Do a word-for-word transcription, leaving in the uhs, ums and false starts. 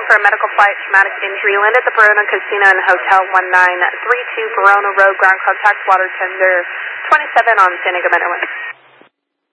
for a medical flight, traumatic injury. Landed at the Verona Casino and Hotel one nine three two Verona Road, ground contact, water tender twenty-seven on San Diego Metro.